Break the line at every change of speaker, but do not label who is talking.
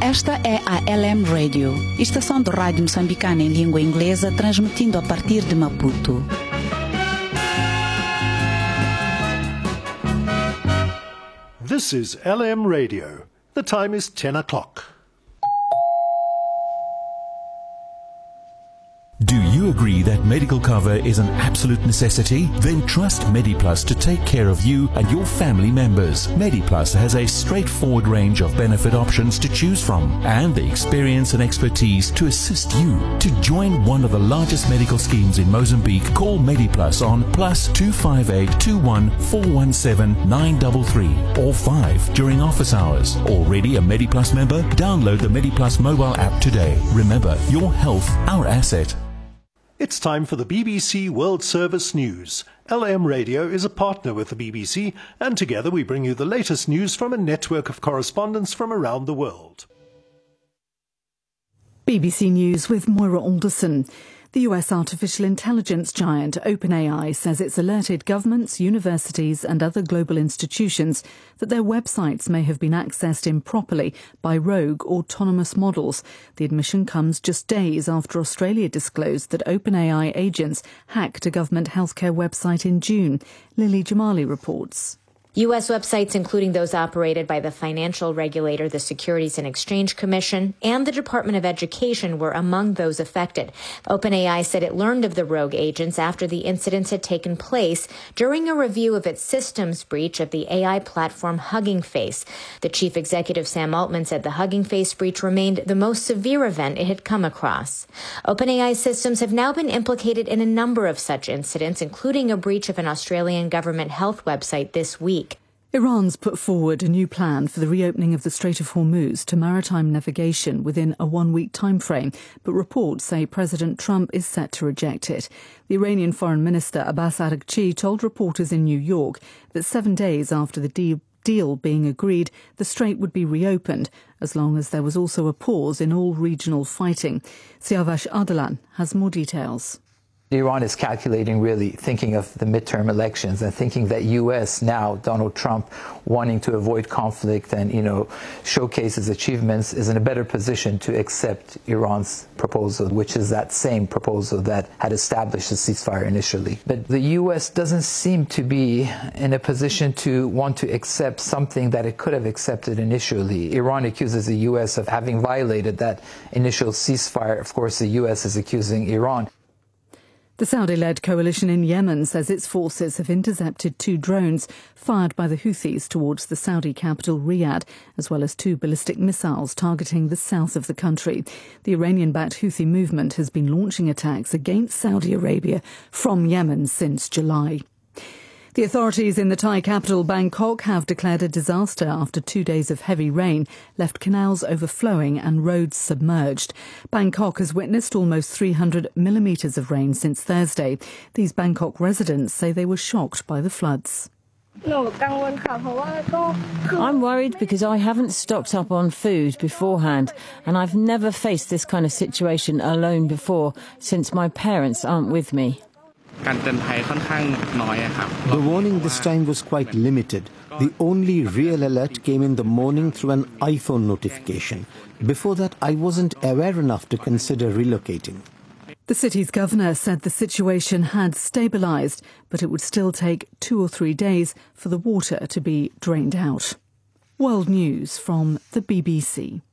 Esta é a LM Radio, estação de rádio moçambicana em língua inglesa, transmitindo a partir de Maputo.
This is LM Radio. The time is 10 o'clock.
Do you agree that medical cover is an absolute necessity? Then trust MediPlus to take care of you and your family members. MediPlus has a straightforward range of benefit options to choose from and the experience and expertise to assist you. To join one of the largest medical schemes in Mozambique, call MediPlus on +258 21 417 933 or 5 during office hours. Already a MediPlus member? Download the MediPlus mobile app today. Remember, your health, our asset.
It's time for the BBC World Service News. LM Radio is a partner with the BBC, and together we bring you the latest news from a network of correspondents from around the world.
BBC News with Moira Alderson. The US artificial intelligence giant OpenAI says it's alerted governments, universities and other global institutions that their websites may have been accessed improperly by rogue autonomous models. The admission comes just days after Australia disclosed that OpenAI agents hacked a government healthcare website in June. Lily Jamali reports.
U.S. websites, including those operated by the financial regulator, the Securities and Exchange Commission, and the Department of Education were among those affected. OpenAI said it learned of the rogue agents after the incidents had taken place during a review of its systems breach of the AI platform Hugging Face. The chief executive, Sam Altman, said the Hugging Face breach remained the most severe event it had come across. OpenAI systems have now been implicated in a number of such incidents, including a breach of an Australian government health website this week.
Iran's put forward a new plan for the reopening of the Strait of Hormuz to maritime navigation within a one-week timeframe, but reports say President Trump is set to reject it. The Iranian Foreign Minister Abbas Araghchi told reporters in New York that 7 days after the deal being agreed, the strait would be reopened, as long as there was also a pause in all regional fighting. Siavash Adalan has more details.
Iran is calculating, really thinking of the midterm elections and thinking that U.S. now, Donald Trump, wanting to avoid conflict and, showcase his achievements, is in a better position to accept Iran's proposal, which is that same proposal that had established the ceasefire initially. But the U.S. doesn't seem to be in a position to want to accept something that it could have accepted initially. Iran accuses the U.S. of having violated that initial ceasefire. Of course, the U.S. is accusing Iran.
The Saudi-led coalition in Yemen says its forces have intercepted 2 drones fired by the Houthis towards the Saudi capital Riyadh, as well as 2 ballistic missiles targeting the south of the country. The Iranian-backed Houthi movement has been launching attacks against Saudi Arabia from Yemen since July. The authorities in the Thai capital Bangkok have declared a disaster after 2 days of heavy rain left canals overflowing and roads submerged. Bangkok has witnessed almost 300 millimetres of rain since Thursday. These Bangkok residents say they were shocked by the floods.
I'm worried because I haven't stocked up on food beforehand, and I've never faced this kind of situation alone before, since my parents aren't with me.
The warning this time was quite limited. The only real alert came in the morning through an iPhone notification. Before that, I wasn't aware enough to consider relocating.
The city's governor said the situation had stabilised, but it would still take 2 or 3 days for the water to be drained out. World News from the BBC.